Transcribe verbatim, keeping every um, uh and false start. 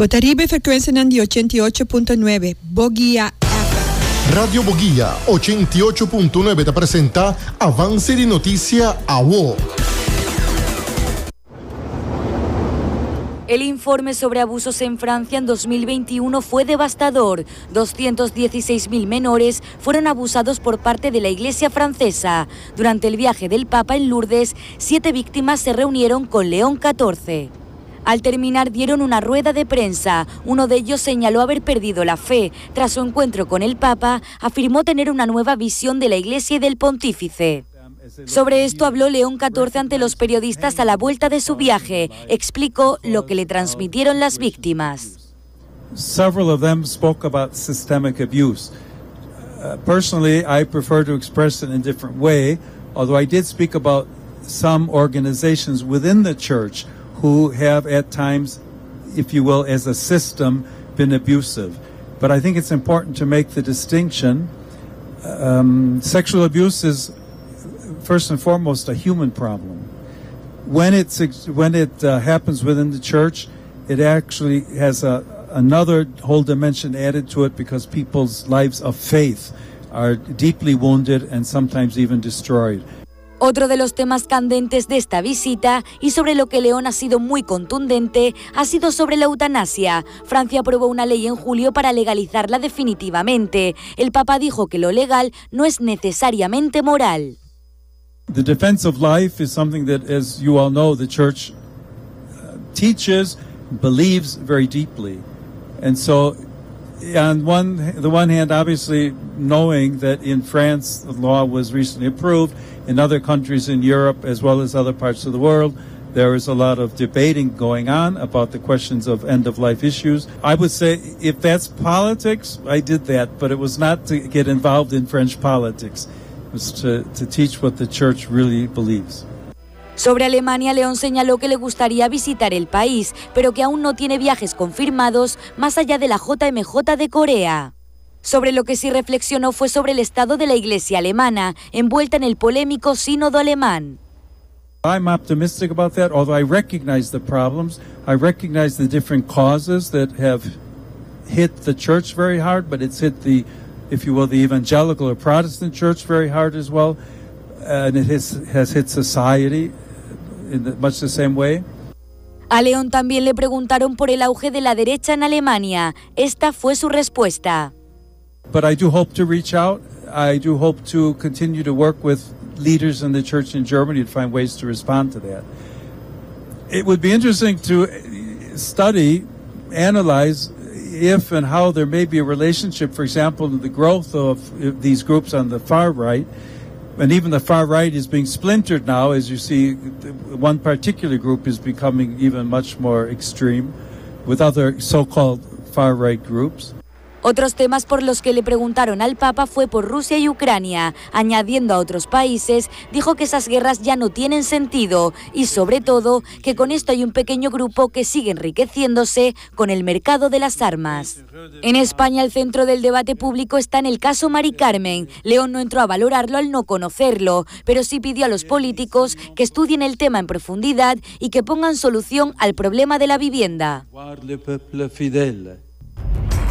Botaribe frequenza di ottantotto punto nove, Bogia F M. Radio Bogia ottantotto punto nove te presenta Avance di Notizia a W O. El informe sobre abusos en Francia en dos mil veintiuno fue devastador. doscientos dieciséis mil menores fueron abusados por parte de la Iglesia francesa. Durante el viaje del Papa en Lourdes, siete víctimas se reunieron con León catorce. Al terminar dieron una rueda de prensa. Uno de ellos señaló haber perdido la fe. Tras su encuentro con el Papa, afirmó tener una nueva visión de la Iglesia y del Pontífice. Sobre esto habló León catorce ante los periodistas a la vuelta de su viaje. Explicó lo que le transmitieron las víctimas. Several of them spoke about systemic abuse. Uh, personally, I prefer to express it in a different way, although I did speak about some organizations within the church who have at times, if you will, as a system, been abusive. But I think it's important to make the distinction. Um, sexual abuse is first and foremost a human problem. When it's when it uh, happens within the church, it actually has a another whole dimension added to it because people's lives of faith are deeply wounded and sometimes even destroyed. Otro de los temas candentes de esta visita, y sobre lo que León ha sido muy contundente, ha sido sobre la eutanasia. Francia aprobó una ley en julio para legalizarla definitivamente. El Papa dijo que lo legal no es necesariamente moral. The defense of life is something that, as you all know, the church uh, teaches, believes very deeply. And so, on one, the one hand, obviously, knowing that in France the law was recently approved, in other countries in Europe as well as other parts of the world, there is a lot of debating going on about the questions of end-of-life issues. I would say if that's politics, I did that, but it was not to get involved in French politics. It was to, to teach what the church really believes. Sobre Alemania, León señaló que le gustaría visitar el país, pero que aún no tiene viajes confirmados más allá de la J M J de Corea. Sobre lo que sí reflexionó fue sobre el estado de la Iglesia alemana, envuelta en el polémico sínodo alemán. I'm optimistic about that, although I recognize the problems. I recognize the different causes that have hit the church very hard, but it's hit the, if you will, the evangelical or Protestant church very hard as well. And it has, has hit society in the, much the same way. A León también le preguntaron por el auge de la derecha en Alemania. Esta fue su respuesta. But I do hope to reach out. I do hope to continue to work with leaders in the church in Germany to find ways to respond to that. It would be interesting to study, analyze if and how there may be a relationship, for example, in the growth of these groups on the far right. And even the far right is being splintered now, as you see, one particular group is becoming even much more extreme with other so-called far right groups. Otros temas por los que le preguntaron al Papa fue por Rusia y Ucrania. Añadiendo a otros países, dijo que esas guerras ya no tienen sentido y, sobre todo, que con esto hay un pequeño grupo que sigue enriqueciéndose con el mercado de las armas. En España, el centro del debate público está en el caso Mari Carmen. León no entró a valorarlo al no conocerlo, pero sí pidió a los políticos que estudien el tema en profundidad y que pongan solución al problema de la vivienda.